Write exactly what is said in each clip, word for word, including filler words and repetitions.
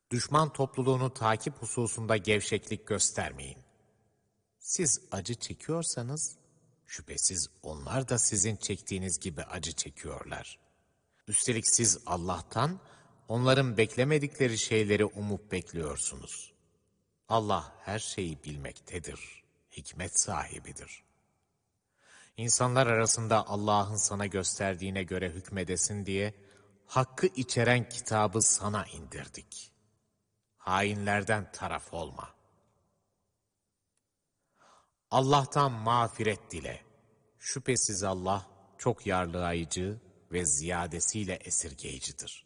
Düşman topluluğunu takip hususunda gevşeklik göstermeyin. Siz acı çekiyorsanız, şüphesiz onlar da sizin çektiğiniz gibi acı çekiyorlar. Üstelik siz Allah'tan, onların beklemedikleri şeyleri umup bekliyorsunuz. Allah her şeyi bilmektedir, hikmet sahibidir. İnsanlar arasında Allah'ın sana gösterdiğine göre hükmedesin diye, hakkı içeren kitabı sana indirdik. Hainlerden taraf olma. Allah'tan mağfiret dile. Şüphesiz Allah çok yargılayıcı ve ziyadesiyle esirgeyicidir.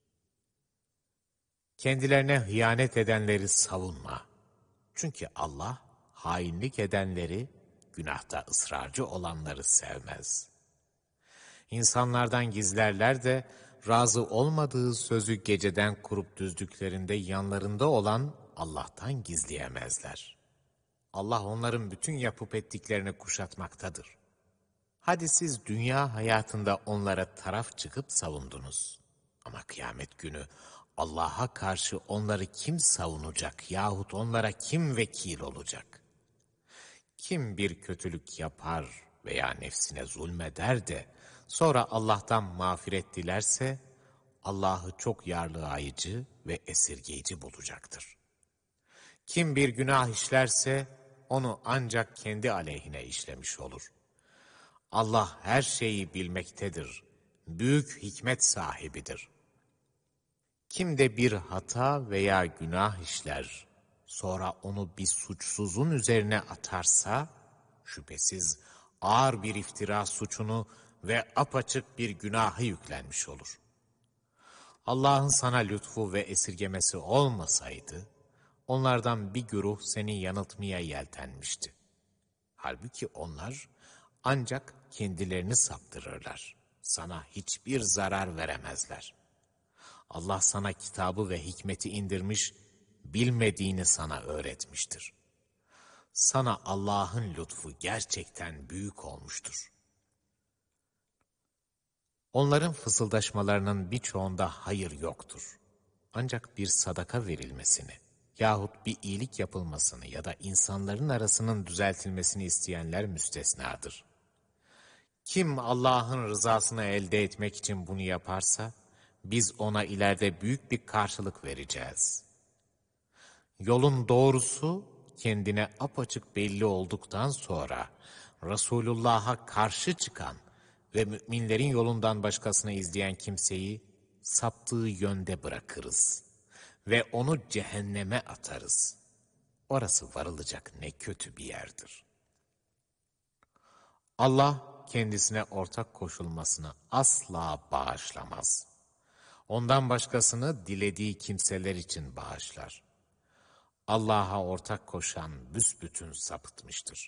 Kendilerine hıyanet edenleri savunma. Çünkü Allah hainlik edenleri, günahta ısrarcı olanları sevmez. İnsanlardan gizlerler de razı olmadığı sözü geceden kurup düzdüklerinde yanlarında olan Allah'tan gizleyemezler. Allah onların bütün yapıp ettiklerini kuşatmaktadır. Hadi siz dünya hayatında onlara taraf çıkıp savundunuz. Ama kıyamet günü Allah'a karşı onları kim savunacak yahut onlara kim vekil olacak? Kim bir kötülük yapar veya nefsine zulmeder de sonra Allah'tan mağfiret dilerse Allah'ı çok yargılayıcı ve esirgeyici bulacaktır. Kim bir günah işlerse onu ancak kendi aleyhine işlemiş olur. Allah her şeyi bilmektedir, büyük hikmet sahibidir. Kim de bir hata veya günah işler, sonra onu bir suçsuzun üzerine atarsa, şüphesiz ağır bir iftira suçunu ve apaçık bir günahı yüklenmiş olur. Allah'ın sana lütfu ve esirgemesi olmasaydı, onlardan bir güruh seni yanıltmaya yeltenmişti. Halbuki onlar ancak kendilerini saptırırlar. Sana hiçbir zarar veremezler. Allah sana kitabı ve hikmeti indirmiş, bilmediğini sana öğretmiştir. Sana Allah'ın lütfu gerçekten büyük olmuştur. Onların fısıldaşmalarının birçoğunda hayır yoktur. Ancak bir sadaka verilmesini yahut bir iyilik yapılmasını ya da insanların arasının düzeltilmesini isteyenler müstesnadır. Kim Allah'ın rızasını elde etmek için bunu yaparsa, biz ona ileride büyük bir karşılık vereceğiz. Yolun doğrusu kendine apaçık belli olduktan sonra Resulullah'a karşı çıkan ve müminlerin yolundan başkasını izleyen kimseyi saptığı yönde bırakırız ve onu cehenneme atarız. Orası varılacak ne kötü bir yerdir. Allah kendisine ortak koşulmasını asla bağışlamaz. Ondan başkasını dilediği kimseler için bağışlar. Allah'a ortak koşan büsbütün sapıtmıştır.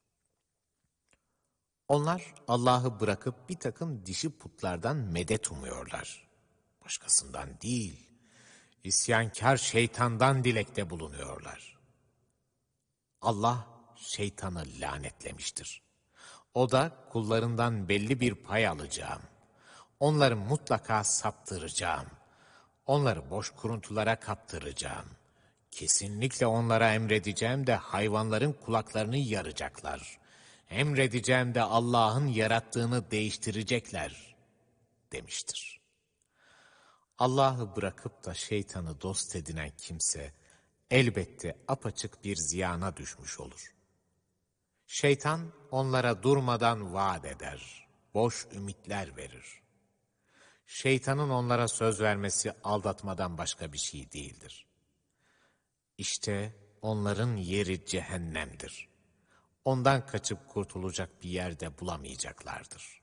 Onlar Allah'ı bırakıp bir takım dişi putlardan medet umuyorlar. Başkasından değil, isyankar şeytandan dilekte bulunuyorlar. Allah şeytanı lanetlemiştir. O da kullarından belli bir pay alacağım. Onları mutlaka saptıracağım. Onları boş kuruntulara kaptıracağım. Kesinlikle onlara emredeceğim de hayvanların kulaklarını yaracaklar. Emredeceğim de Allah'ın yarattığını değiştirecekler demiştir. Allah'ı bırakıp da şeytanı dost edinen kimse elbette apaçık bir ziyana düşmüş olur. Şeytan onlara durmadan vaat eder, boş ümitler verir. Şeytanın onlara söz vermesi aldatmadan başka bir şey değildir. İşte onların yeri cehennemdir. Ondan kaçıp kurtulacak bir yerde bulamayacaklardır.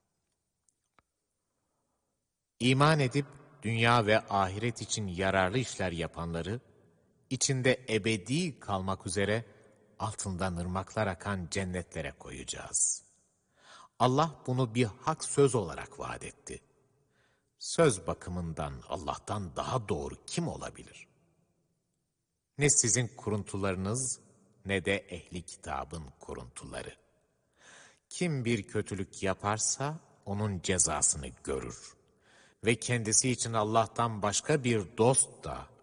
İman edip dünya ve ahiret için yararlı işler yapanları, içinde ebedi kalmak üzere altından ırmaklar akan cennetlere koyacağız. Allah bunu bir hak söz olarak vaat etti. Söz bakımından Allah'tan daha doğru kim olabilir? Ne sizin kuruntularınız ne de ehli kitabın kuruntuları. Kim bir kötülük yaparsa onun cezasını görür. Ve kendisi için Allah'tan başka bir dost da